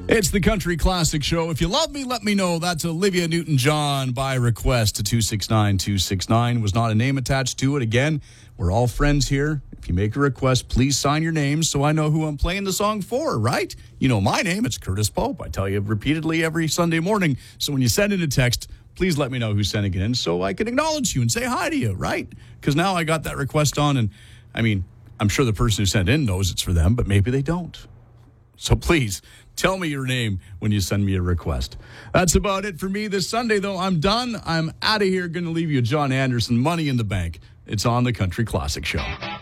It's the Country Classic Show. If you love me, let me know. That's Olivia Newton-John by request to 269-269. Was not a name attached to it. Again, we're all friends here. If you make a request, please sign your name so I know who I'm playing the song for, right? You know my name. It's Curtis Pope. I tell you repeatedly every Sunday morning. So when you send in a text, please let me know who's sending it in so I can acknowledge you and say hi to you, right? Because now I got that request on, and I mean, I'm sure the person who sent in knows it's for them, but maybe they don't. So please, tell me your name when you send me a request. That's about it for me this Sunday, though. I'm done. I'm out of here. Going to leave you John Anderson, Money in the Bank. It's on the Country Classic Show.